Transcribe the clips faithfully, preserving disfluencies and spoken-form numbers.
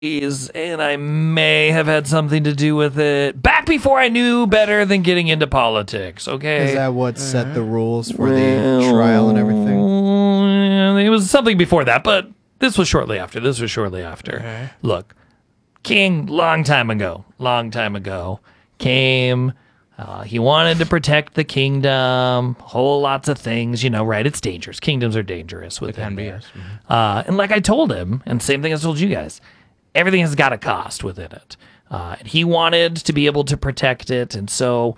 and I may have had something to do with it back before I knew better than getting into politics, okay? Is that what set the rules for the trial and everything? It was something before that, but this was shortly after. This was shortly after. Okay. Look, King, long time ago, long time ago, came... Uh, he wanted to protect the kingdom, whole lots of things, you know, right? It's dangerous. Kingdoms are dangerous with They can be, there. yes. Mhm. Uh, and like I told him, and same thing as I told you guys, everything has got a cost within it. Uh, and he wanted to be able to protect it, and so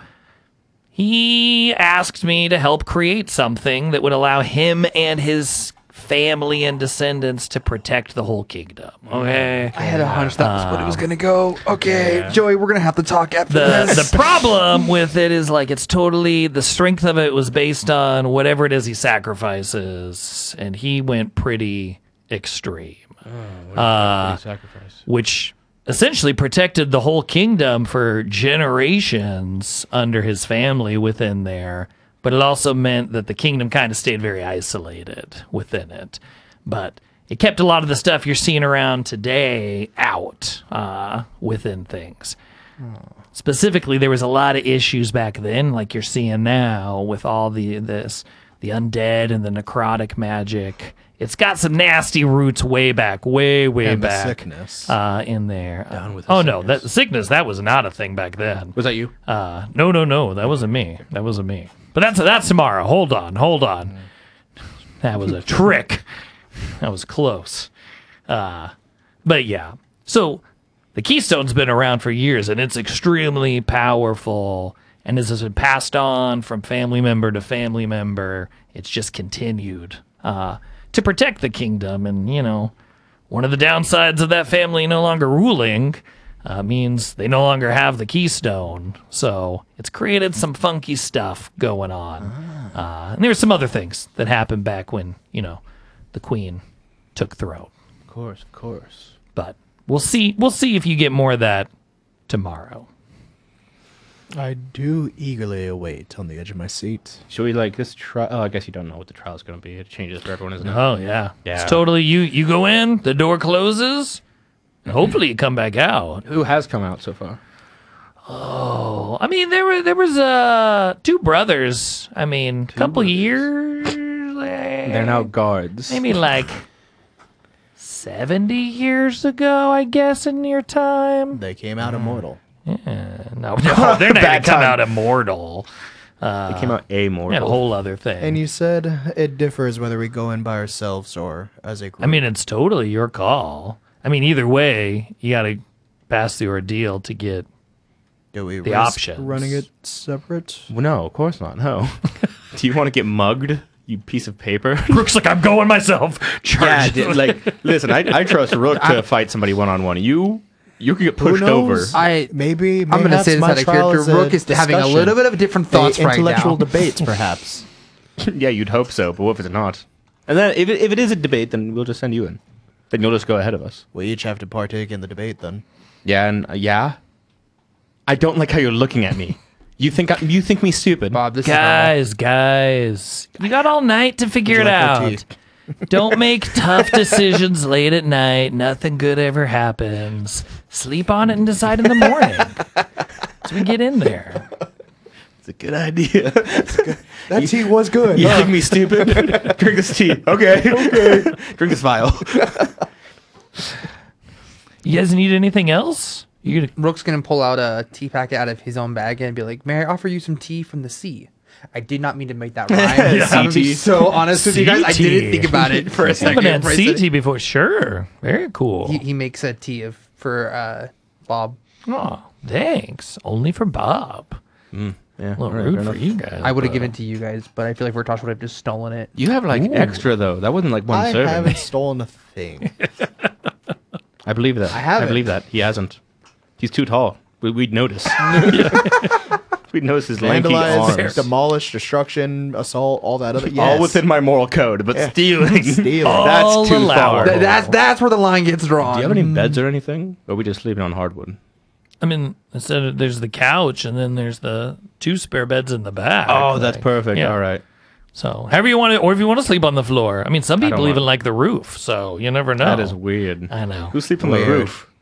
he asked me to help create something that would allow him and his family and descendants to protect the whole kingdom. Okay. I had a hunch that was what it was gonna go. Okay, Yeah. Joey, we're gonna have to talk after the this. the problem with it is like it's totally the strength of it was based on whatever it is he sacrifices, and he went pretty extreme, Oh, what, Uh, what did he sacrifice? which essentially protected the whole kingdom for generations under his family within there. But it also meant that the kingdom kind of stayed very isolated within it. But it kept a lot of the stuff you're seeing around today out uh, within things. Specifically, there was a lot of issues back then, like you're seeing now, with all the this the undead and the necrotic magic. It's got some nasty roots way back, way way And the back, sickness. uh, in there. Down with the oh no, sickness. that sickness that was not a thing back then. Was that you? Uh, no, no, no, that wasn't me. That wasn't me. But that's that's tomorrow. Hold on, hold on. That was a trick. That was close. Uh, but yeah, so the Keystone's been around for years, and it's extremely powerful. And as it's been passed on from family member to family member, it's just continued uh, to protect the kingdom. And you know, one of the downsides of that family no longer ruling uh, means they no longer have the Keystone. So it's created some funky stuff going on. Uh, and there's some other things that happened back when, you know, the Queen took throne. Of course, of course. But we'll see. We'll see if you get more of that tomorrow. I do eagerly await on the edge of my seat. Should we like this trial? Oh, I guess you don't know what the trial's going to be. It changes for everyone, isn't it? Oh yeah, Yeah. It's totally you. You go in, the door closes, and hopefully you come back out. Who has come out so far? Oh, I mean there were there was uh two brothers. I mean, a couple brothers. years. They're now guards. maybe like seventy years ago, I guess, in your time. They came out immortal. Yeah, no, no, they're not going to Bad come time. out immortal. They came out a more. Yeah, a whole other thing. And you said it differs whether we go in by ourselves or as a group. I mean, it's totally your call. I mean, either way, you got to pass the ordeal to get. do we the risk options. running it separate? Well, no, of course not. No. Do you want to get mugged, you piece of paper? Rook's like, I'm going myself. yeah, Charge. dude, like listen, I, I trust Rook to fight somebody one on one. You, you could get Who pushed over. knows? I Maybe, I'm going to mayhaps say this my out of trial character. is a Rook is having a discussion. little bit of different thoughts A right intellectual now. debates, perhaps. Yeah, you'd hope so, but what if it's not? And then if it, if it is a debate, then we'll just send you in. Then you'll just go ahead of us. We each have to partake in the debate, then. Yeah, and uh, yeah. I don't like how you're looking at me. You think I, you think me stupid? Bob, this Guys, guys, you got all night to figure Would it you like more out. tea? Don't make tough decisions late at night. Nothing good ever happens. Sleep on it and decide in the morning. So we get in there. It's a good idea. That tea was good. You think me stupid? Drink this tea. Okay. Okay. Drink this vial. You guys need anything else? You gonna, Rook's going to pull out a tea packet out of his own bag and be like, may I offer you some tea from the sea? I did not mean to make that rhyme. Yeah. I'm going to be Sea so honest with you guys. I Sea didn't tea. think about it for a I second. haven't had before I C said T it. before. Sure. Very cool. He, he makes a tea of, for uh, Bob. Oh, thanks. Only for Bob. Yeah. A little all right, rude fair for enough. you guys. I would have but- given it to you guys, but I feel like Vertosh would have just stolen it. You have like Ooh. extra though. That wasn't like one I serving. haven't stolen a thing. I believe that. I haven't. I believe that. He hasn't. He's too tall. We, we'd notice. We'd notice his lanky Vandalize, arms. demolish, destruction, assault, all that other. All Yes. within my moral code, but Yeah. stealing. Stealing. All That's too allowable. far. Th- that's that's where the line gets drawn. Do you have any beds or anything? Or are we just sleeping on hardwood? I mean, instead of there's the couch and then there's the two spare beds in the back. Oh, that's Like, perfect. yeah. All right. So, however you want to, or if you want to sleep on the floor. I mean, some don't people want- even like the roof. So you never know. That is weird. I know. Who sleep on the Weird. roof?